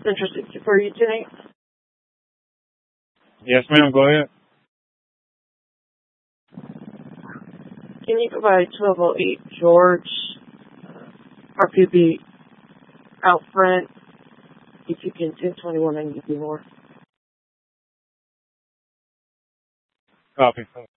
Central 64 Unit. Yes, ma'am. Go ahead. Can you provide 1208 George, RPB out front, if you can, 1021 and you more? Copy.